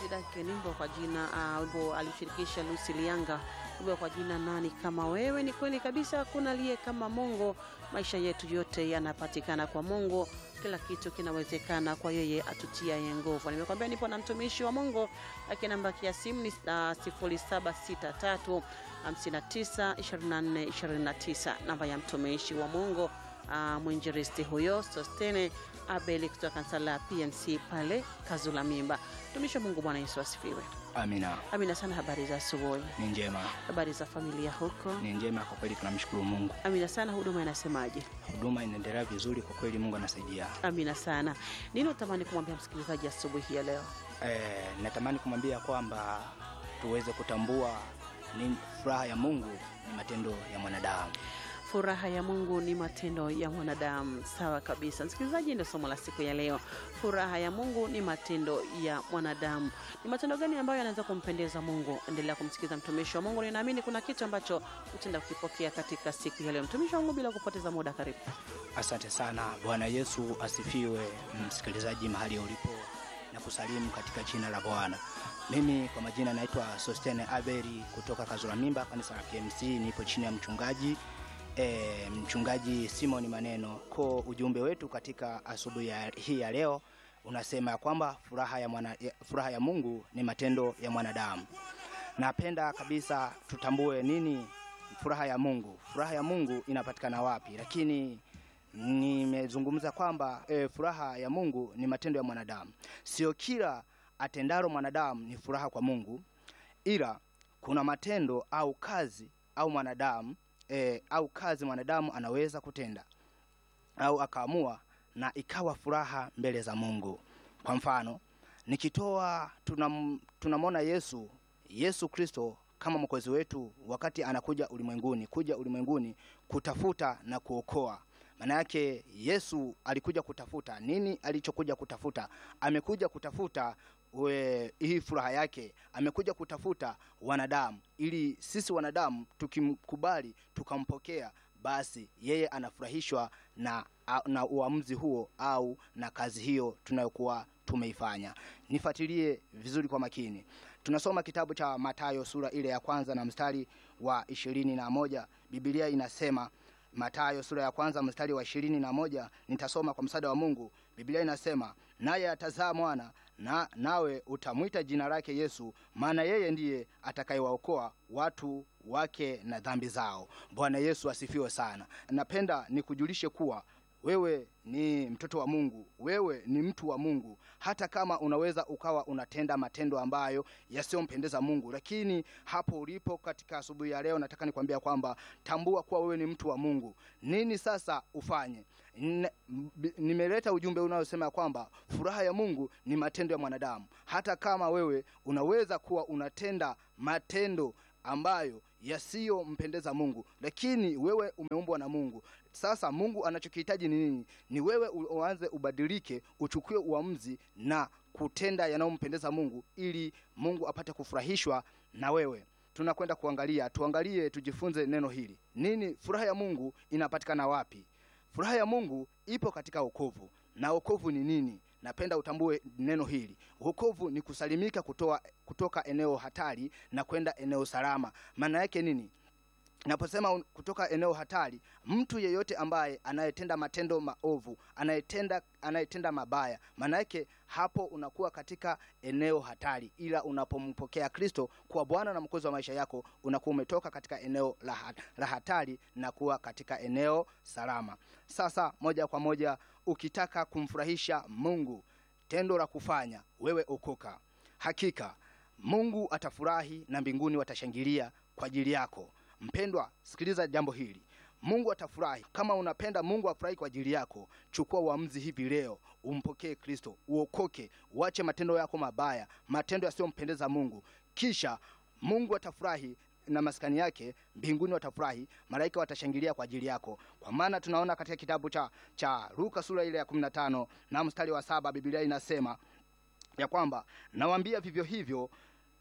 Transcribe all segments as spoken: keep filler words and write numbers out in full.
Idake Nimbo kwa jina uh, wimbo alishirikisha Lucy Lianga, wimbo kwa jina nani kama wewe. Ni kweli kabisa, kuna liye kama Mungu. Maisha yetu yote yanapatikana kwa Mungu, kila kitu kinawezekana kwa yeye atutia nguvu. Nimekwambia nipo na mtumishi wa Mungu, lakini namba ya simu ni uh, sifuri saba sita tatu hamsini na tisa ishirini na nne ishirini na tisa, namba ya mtumishi wa Mungu. Uh, mwinjilisti huyo Sostene Abeli kutoka kanisa la P M C pale Kazula Mimba. Mtumishi wa Mungu, Bwana Yesu asifiwe. Amina. Amina sana. Habari za asubuhi? Ni njema. Habari za familia huko? Ni njema kwa kweli, tunamshukuru Mungu. Amina sana. Huduma inasemaje? Huduma inaendelea vizuri kwa kweli, Mungu anasaidia. Amina sana. Nini utamani kumwambia msikilizaji asubuhi ya leo? Eh, natamani kumwambia kwamba tuweze kutambua ni furaha ya Mungu ni matendo ya mwanadamu. Furaha ya Mungu ni matendo ya mwanadamu. Sawa kabisa. Msikilizaji, ndio somo la siku ya leo. Furaha ya Mungu ni matendo ya mwanadamu. Ni matendo gani ambayo yanaweza kumpendeza Mungu? Endelea kumsikiza mtumishi wa Mungu. Ninaamini kuna kitu ambacho utaenda kukipokea katika siku ya leo. Mtumishi wa Mungu, bila kupoteza muda, karibu. Asante sana. Bwana Yesu asifiwe. Msikilizaji mahali ulipo, na kusalimu katika jina la Bwana. Mimi kwa majina naitwa Sostene Abeli kutoka Kazula Mimba, kanisa la P M C. Nipo chini ya mchungaji E, mchungaji Simon Maneno. Kwa ujumbe wetu katika asubuhi hii ya leo unasema kwamba furaha ya mwana, furaha ya Mungu ni matendo ya mwanadamu. Napenda kabisa tutambue nini furaha ya Mungu. Furaha ya Mungu inapatikana wapi? Lakini nimezungumza kwamba e, furaha ya Mungu ni matendo ya mwanadamu. Sio kila atendalo mwanadamu ni furaha kwa Mungu, ila kuna matendo au kazi au mwanadamu E, au kazi mwanadamu anaweza kutenda au akaamua na ikawa furaha mbele za Mungu. Kwa mfano, nikitoa tunam, tunamwona Yesu Yesu Kristo kama mwokozi wetu wakati anakuja ulimwenguni, kuja ulimwenguni kutafuta na kuokoa. Maana yake Yesu alikuja kutafuta nini? Alichokuja kutafuta, amekuja kutafuta we, hii furaha yake, amekuja kutafuta wanadamu, ili sisi wanadamu tukimkubali tukampokea, basi yeye anafurahishwa na na uamuzi huo au na kazi hiyo tunayokuwa tumeifanya. Nifuatilie vizuri kwa makini. Tunasoma kitabu cha Mathayo sura ile ya kwanza na mstari wa ishirini na moja. Biblia inasema, Mathayo sura ya kwanza mstari wa ishirini na moja, nitasoma kwa msaada wa Mungu. Biblia inasema, naye atazaa mwana na nawe utamwita jina lake Yesu, maana yeye ndiye atakayewaokoa watu wake na dhambi zao. Bwana Yesu asifiwe sana. Napenda nikujulishe kuwa wewe ni mtoto wa Mungu, wewe ni mtu wa Mungu. Hata kama unaweza ukawa unatenda matendo ambayo yasiyompendeza Mungu, lakini hapo ulipo katika asubuhi ya leo nataka nikwambia kwamba tambua kuwa wewe ni mtu wa Mungu. Nini sasa ufanye? Nimeleta ujumbe unaosema kwamba furaha ya Mungu ni matendo ya mwanadamu. Hata kama wewe unaweza kuwa unatenda matendo ambayo yasiyompendeza Mungu, lakini wewe umeumbwa na Mungu. Sasa Mungu anachokihitaji ni nini? Ni wewe uanze ubadilike, uchukue uamuzi na kutenda yanayompendeza Mungu, ili Mungu apate kufurahishwa na wewe. Tunakwenda kuangalia, tuangalie, tujifunze neno hili. Nini furaha ya Mungu inapatikana wapi? Furaha ya Mungu ipo katika wokovu. Na wokovu ni nini? Napenda utambue neno hili. Wokovu ni kusalimika kutoa, kutoka eneo hatari na kwenda eneo salama. Maana yake nini? Naposema kutoka eneo hatari, mtu yeyote ambaye anayetenda matendo maovu, anayetenda anayetenda mabaya, maana yake hapo unakuwa katika eneo hatari. Ila unapompokea Kristo kwa Bwana na Mwokozi wa maisha yako, unakuwa umetoka katika eneo la hatari na kuwa katika eneo salama. Sasa moja kwa moja, ukitaka kumfurahisha Mungu, tendo la kufanya wewe okoka. Hakika Mungu atafurahi na mbinguni watashangilia kwa ajili yako. Mpendwa, sikiliza jambo hili. Mungu atafurahi. Kama unapenda Mungu afurahi kwa ajili yako, chukua uamuzi hivi leo, umpokee Kristo, uokoke, uache matendo yako mabaya, matendo yasiyompendeza Mungu. Kisha Mungu atafurahi na maskani yake, mbinguni watafurahi, malaika watashangilia kwa ajili yako. Kwa maana tunaona katika kitabu cha cha Luka sura ile ya kumi na tano na mstari wa saba, Biblia inasema ya kwamba nawaambia vivyo hivyo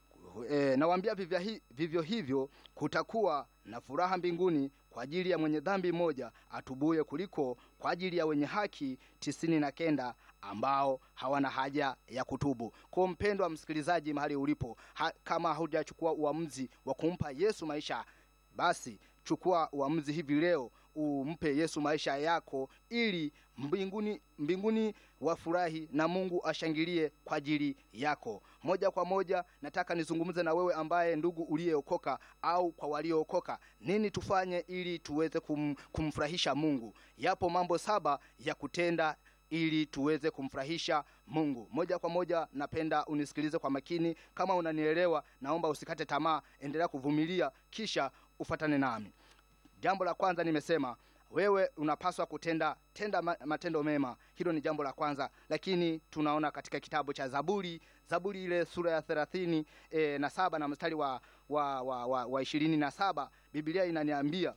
E, nawaambia vivyo, hi, vivyo hivyo kutakuwa na furaha mbinguni kwa ajili ya mwenye dhambi mmoja atubuye kuliko kwa ajili ya wenye haki tisini na kenda ambao hawana haja ya kutubu. Kwa mpendwa msikilizaji mahali ulipo, ha, kama hujachukua uamuzi wa kumpa Yesu maisha, basi chukua uamuzi hivi leo, umpe Yesu maisha yako, ili mbinguni mbinguni wafurahi na Mungu ashangilie kwa ajili yako. Moja kwa moja nataka nizungumze na wewe ambaye ndugu uliyeokoka au kwa waliookoka. Nini tufanye ili tuweze kum, kumfurahisha Mungu? Yapo mambo saba ya kutenda ili tuweze kumfurahisha Mungu. Moja kwa moja napenda unisikilize kwa makini. Kama unanielewa, naomba usikate tamaa, endelea kuvumilia kisha ufuatane nami. Jambo la kwanza nimesema, wewe unapaswa kutenda tenda matendo mema. Hilo ni jambo la kwanza. Lakini tunaona katika kitabu cha Zaburi, Zaburi ile sura ya thelathini e, na saba na mstari wa wa wa, wa, wa ishirini na saba, Biblia inaniambia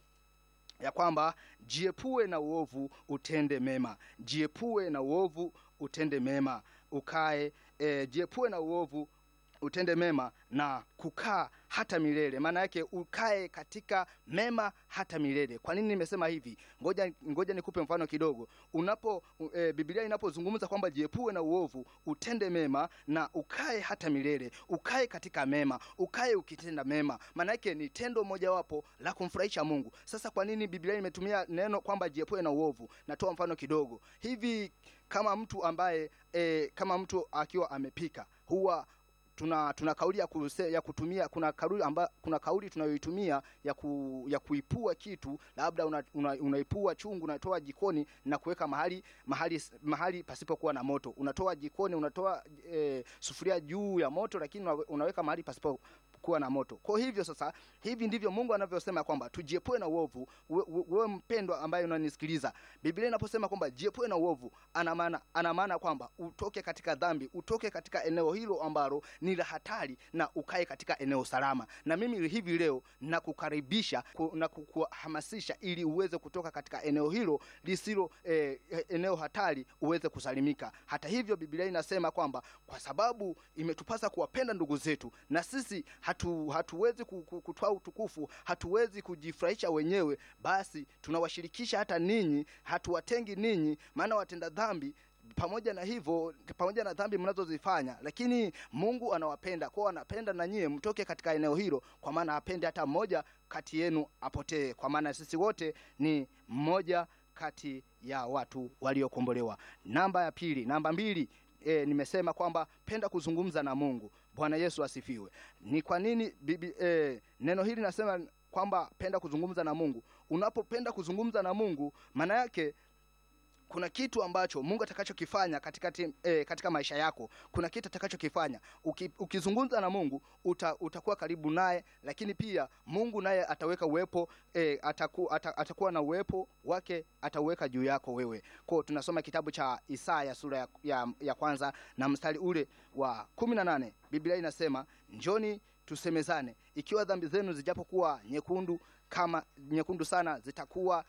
ya kwamba jiepue na uovu utende mema. Jiepue na uovu utende mema. Ukae e, jiepue na uovu utende mema na kukaa hata milele. Maana yake ukae katika mema hata milele. Kwa nini nimesema hivi? Ngoja ngoja nikupe mfano kidogo. Unapo e, Biblia inapozungumza kwamba jiepue na uovu utende mema na ukae hata milele, ukae katika mema, ukae ukitenda mema, maana yake ni tendo moja wapo la kumfurahisha Mungu. Sasa kwa nini Biblia imetumia neno kwamba jiepue na uovu? Natoa mfano kidogo. Hivi kama mtu ambaye e, kama mtu akiwa amepika, huwa tuna tuna kauli ya, kuse, ya kutumia kuna kauli amba, kuna kauli tunayoitumia ya ku, ya kuipua kitu. Labda una, una, unaipua chungu, unatoa jikoni na kuweka mahali mahali mahali pasipokuwa na moto. Unatoa jikoni, unatoa e, sufuria juu ya moto, lakini unaweka mahali pasipo kuwa na moto. Kwa hivyo sasa, hivi ndivyo Mungu anavyosema kwamba tujiepue na uovu. Wewe mpendwa ambaye unanisikiliza, Biblia inaposema kwamba jiepue na uovu, ana maana ana maana kwamba utoke katika dhambi, utoke katika eneo hilo ambalo ni la hatari na ukae katika eneo salama. Na mimi hivi leo nakukaribisha na kukuhamasisha ili uweze kutoka katika eneo hilo lisilo eh, eneo hatari, uweze kusalimika. Hata hivyo Biblia inasema kwamba kwa sababu imetupasa kuwapenda ndugu zetu, na sisi hatu hatuwezi kutoa utukufu, hatuwezi kujifurahisha wenyewe, basi tunawashirikisha hata ninyi, hatuwatengi ninyi, maana watenda dhambi pamoja na hivyo, pamoja na dhambi mnazozifanya, lakini Mungu anawapenda. Kwa anapenda na nyie mtoke katika eneo hilo, kwa maana hapendi hata mmoja kati yenu apotee, kwa maana sisi wote ni mmoja kati ya watu waliokombolewa. Namba ya pili, namba mbili, E, nimesema kwamba penda kuzungumza na Mungu. Bwana Yesu asifiwe. Ni kwa nini bibi, e, neno hili nasema kwamba penda kuzungumza na Mungu? Unapopenda kuzungumza na Mungu, maana yake kuna kitu ambacho Mungu atakachokifanya katika eh, katika maisha yako. Kuna kitu atakachokifanya. Uki, ukizungumza na Mungu uta, utakuwa karibu naye, lakini pia Mungu naye ataweka uwepo eh, ataku, ata, atakuwa na uwepo wake, atauweka juu yako wewe. Kwa tunasoma kitabu cha Isaya sura ya, ya, ya kwanza na mstari ule wa kumi na nane. Biblia inasema, njoni tusemezane, ikiwa dhambi zenu zijapokuwa nyekundu kama nyekundu sana, zitakuwa